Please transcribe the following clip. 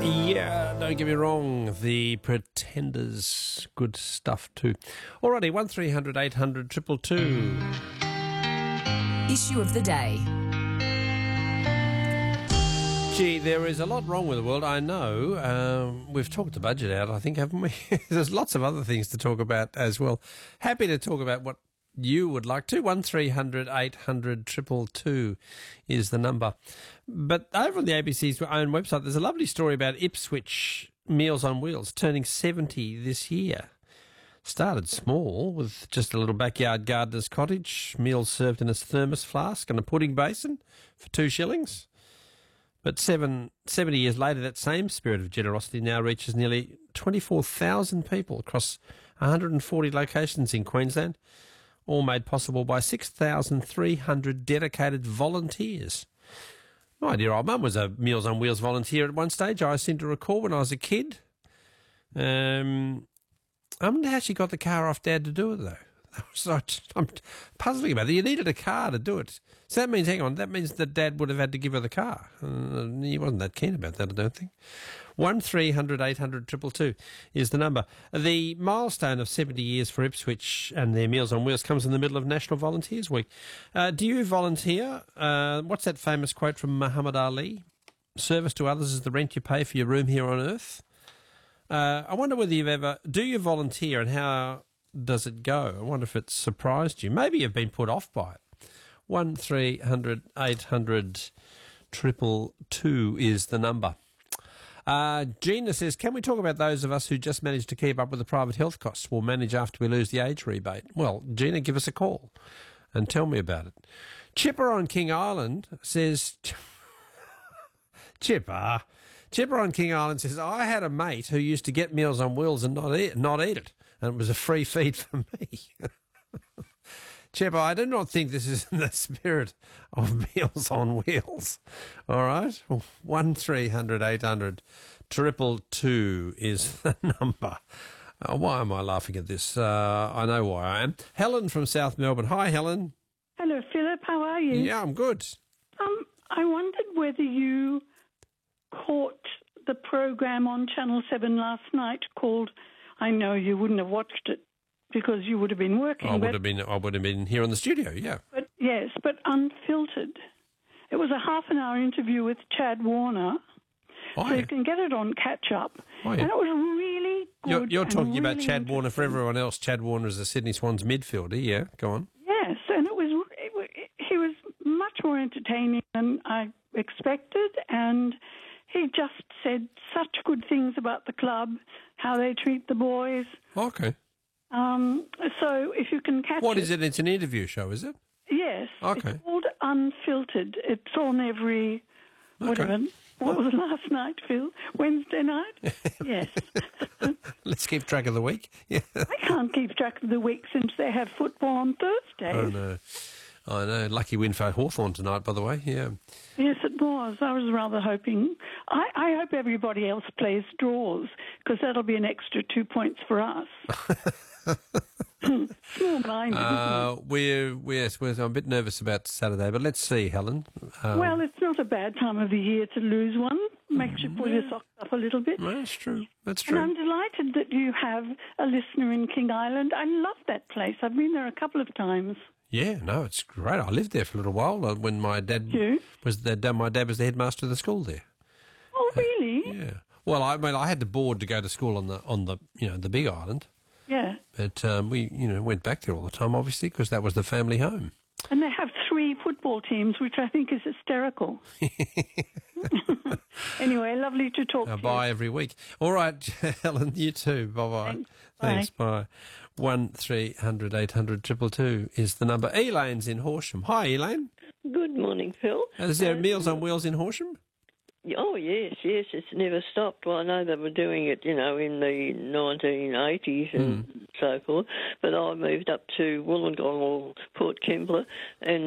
Yeah, don't get me wrong. The Pretenders, good stuff too. Alrighty, 1300 800 222. Issue of the day. Gee, there is a lot wrong with the world, I know. We've talked the budget out, I think, haven't we? There's lots of other things to talk about as well. Happy to talk about what you would like to. 1300 800 222 is the number. But over on the ABC's own website, there's a lovely story about Ipswich Meals on Wheels turning 70 this year. Started small with just a little backyard gardener's cottage, meals served in a thermos flask and a pudding basin for 2 shillings. But 70 years later, that same spirit of generosity now reaches nearly 24,000 people across 140 locations in Queensland, all made possible by 6,300 dedicated volunteers. My dear old mum was a Meals on Wheels volunteer at one stage, I seem to recall, when I was a kid. I wonder how she got the car off Dad to do it, though. I'm puzzling about it. You needed a car to do it. So that means, hang on, that means that Dad would have had to give her the car. He wasn't that keen about that, I don't think. 1300 800 222 is the number. The milestone of 70 years for Ipswich and their Meals on Wheels comes in the middle of National Volunteers Week. Do you volunteer? What's that famous quote from Muhammad Ali? Service to others is the rent you pay for your room here on earth. I wonder whether do you volunteer and how does it go? I wonder if it surprised you. Maybe you've been put off by it. 1300 800 222 is the number. Gina says, can we talk about those of us who just manage to keep up with the private health costs? We'll manage after we lose the age rebate. Well, Gina, give us a call and tell me about it. Chipper on King Island says... Chipper on King Island says, I had a mate who used to get Meals on Wheels and not eat it, and it was a free feed for me. Chipper, I do not think this is in the spirit of Meals on Wheels. All right? 1300 800 222 is the number. Why am I laughing at this? I know why I am. Helen from South Melbourne. Hi, Helen. Hello, Philip. How are you? Yeah, I'm good. I wondered whether you caught the program on Channel 7 last night called, I know you wouldn't have watched it because you would have been working. I would have been here in the studio, yeah. But yes, but unfiltered. It was a half-an-hour interview with Chad Warner. Oh, so yeah. you can get it on catch-up. Oh, yeah. And it was really good. You're talking really about Chad Warner. For everyone else, Chad Warner is the Sydney Swans midfielder. Yeah, go on. Yes, and he was much more entertaining than I expected, and he just said such good things about the club, how they treat the boys. Okay. So if you can catch What is it? It's an interview show, is it? Yes. Okay. It's called Unfiltered. It's on every, whatever. What was it last night, Phil? Wednesday night? Yes. Let's keep track of the week. Yeah. I can't keep track of the week since they have football on Thursday. Oh, no. I know. Lucky win for Hawthorn tonight, by the way. Yeah. Yes, it was. I was rather hoping. I hope everybody else plays draws because that'll be an extra 2 points for us. Small-minded, I'm a bit nervous about Saturday, but let's see, Helen. Well, it's not a bad time of the year to lose one. Makes you pull your socks up a little bit. That's true. That's And true. I'm delighted that you have a listener in King Island. I love that place. I've been there a couple of times. Yeah, no, it's great. I lived there for a little while when my dad was the headmaster of the school there. Oh, really? Yeah. Well, I had the board to go to school on the big island. Yeah. But we went back there all the time, obviously, because that was the family home. And they have 3 football teams, which I think is hysterical. Anyway, lovely to talk to you. Bye every week. All right, Helen, you too. Bye-bye. Thanks. Bye. 1300 800 222 is the number. Elaine's in Horsham. Hi, Elaine. Good morning, Phil. Is there Meals on Wheels in Horsham? Oh, yes, it's never stopped. Well, I know they were doing it, in the 1980s and so forth, but I moved up to Wollongong or Port Kembla, and